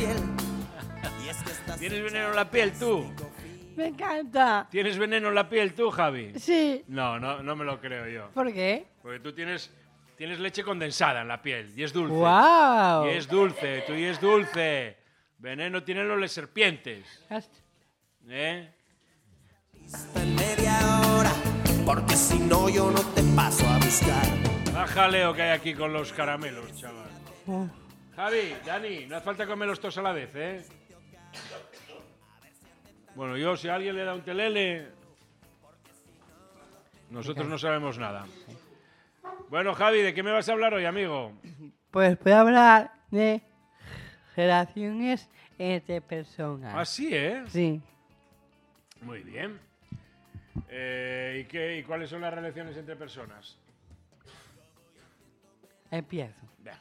piel. Y es que estás ¿Tienes veneno en la piel tú? Me encanta. ¿Tienes veneno en la piel tú, Javi? Sí. No me lo creo yo. ¿Por qué? Porque tú tienes leche condensada en la piel y es dulce. ¡Guau! Y es dulce, tú y es dulce. Veneno tienen los serpientes. ¿Eh? hasta en media hora, porque si no yo no te paso a buscar. Baja Leo que hay aquí con los caramelos, chaval. Javi, Dani, no hace falta comerlos todos a la vez, ¿eh? Bueno, yo, si a alguien le da un telele, nosotros no sabemos nada. Bueno, Javi, ¿de qué me vas a hablar hoy, amigo? Pues voy a hablar de relaciones entre personas. Ah, sí, ¿eh? Sí. Muy bien. ¿Y cuáles son las relaciones entre personas? Empiezo. Venga.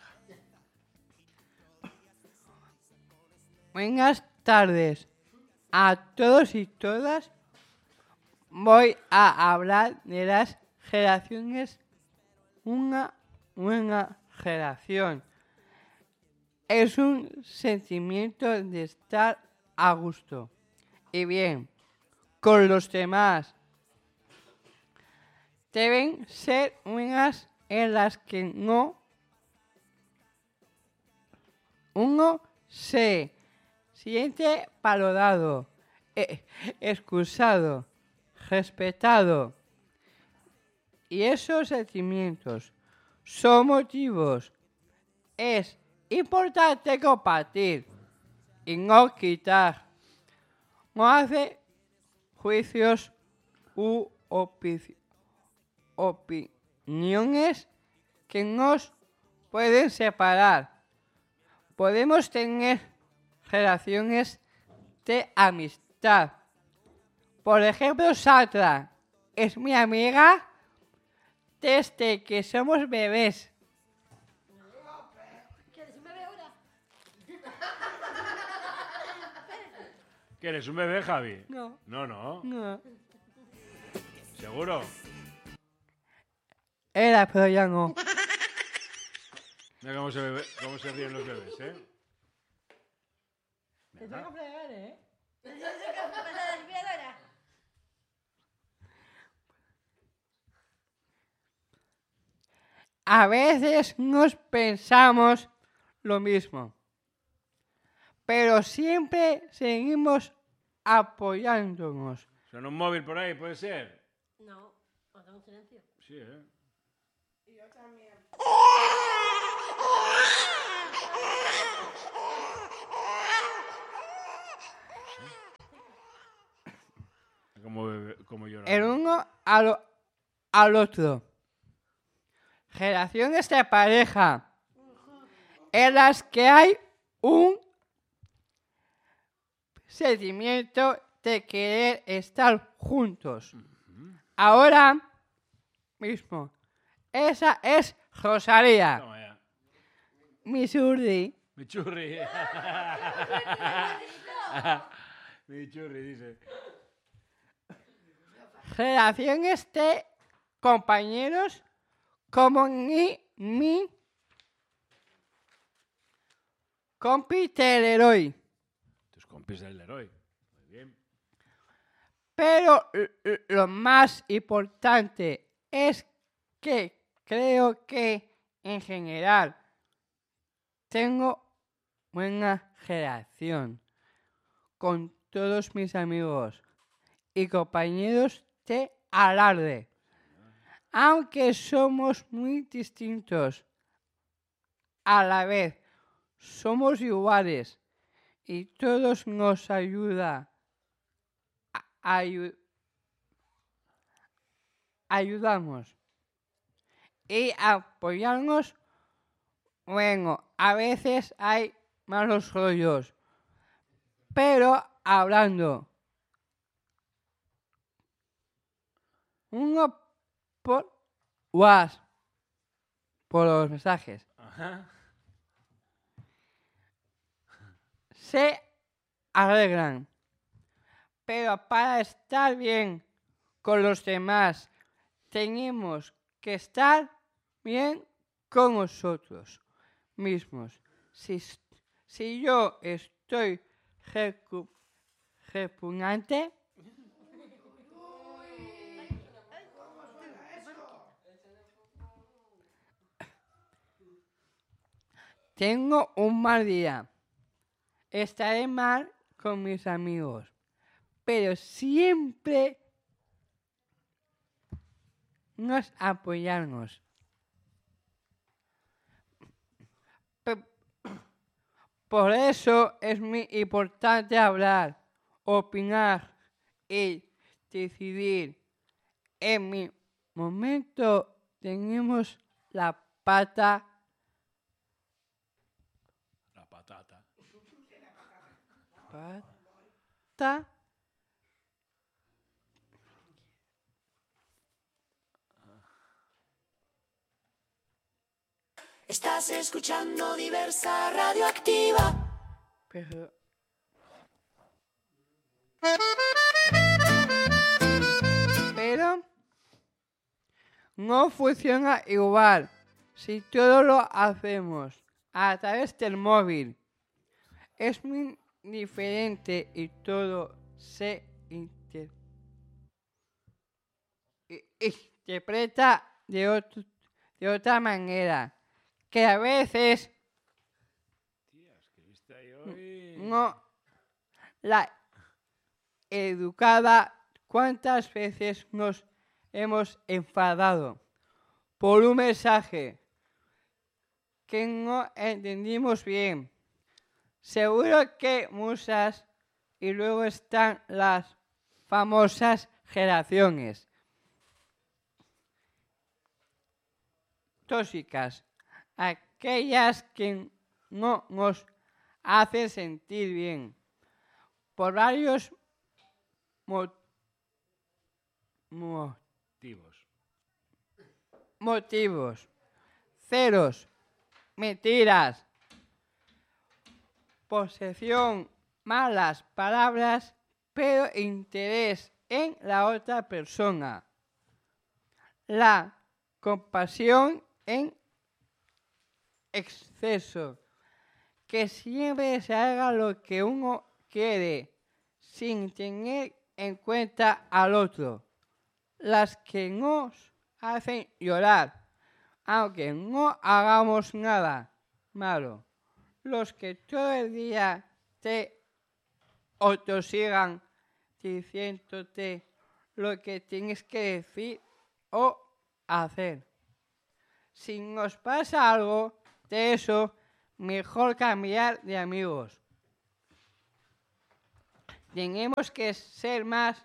Buenas tardes a todos y todas. Voy a hablar de las relaciones. Una buena relación es un sentimiento de estar a gusto y bien con los demás. Deben ser unas en las que uno se siente valorado, excusado, respetado. Y esos sentimientos son motivos. Es importante compartir y no quitar. No hace juicios u opiniones que nos pueden separar. Podemos tener relaciones de amistad. Por ejemplo, Satra es mi amiga desde que somos bebés. ¿Quieres un bebé ahora? ¿Que eres un bebé, Javi? No. No. ¿Seguro? Era, pero ya no. Mira cómo se ríen los bebés, ¿eh? Te tengo que fregar, ¿eh? ¿La limpiadora? A veces nos pensamos lo mismo, pero siempre seguimos apoyándonos. ¿Suena un móvil por ahí, puede ser? No, haga un silencio. Sí, ¿eh? Como llora. El uno al otro. Relaciones de pareja en las que hay un sentimiento de querer estar juntos. Ahora mismo. Esa es Rosalía. Toma ya. Mi Surdi. Mi churri. Mi churri, dice. Relaciones de compañeros como mi compi Teleroy. Tus compis del Leroy. Muy bien. Pero lo más importante es que creo que en general tengo buena relación con todos mis amigos y compañeros de alarde. Aunque somos muy distintos, a la vez somos iguales y todos nos ayudamos y apoyarnos. Bueno, a veces hay malos rollos, pero hablando uno por WhatsApp, por los mensajes, Ajá. se arreglan. Pero para estar bien con los demás, tenemos que estar bien con nosotros mismos. Si yo estoy repugnante, tengo un mal día. Estaré mal con mis amigos, pero siempre nos apoyarnos. Por eso es muy importante hablar, opinar y decidir. En mi momento tenemos la pata. La patata. Pata. Estás escuchando Diversa Radioactiva. Pero no funciona igual si todo lo hacemos a través del móvil. Es muy diferente y todo se interpreta de otra manera. Que a veces Tías, que viste ahí hoy. no la educada. ¿Cuántas veces nos hemos enfadado por un mensaje que no entendimos bien? Seguro que muchas, y luego están las famosas generaciones tóxicas, aquellas que no nos hacen sentir bien por varios motivos. Celos, mentiras, posesión, malas palabras, pero interés en la otra persona. La compasión en exceso. Que siempre se haga lo que uno quiere, sin tener en cuenta al otro. Las que nos hacen llorar, aunque no hagamos nada malo. Los que todo el día te autosigan diciéndote lo que tienes que decir o hacer. Si nos pasa algo de eso, mejor cambiar de amigos. Tenemos que ser más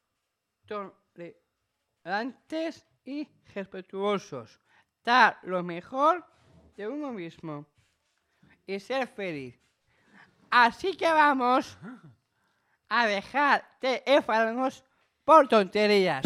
tolerantes y respetuosos. Dar lo mejor de uno mismo y ser feliz. Así que vamos a dejar de enfadarnos por tonterías.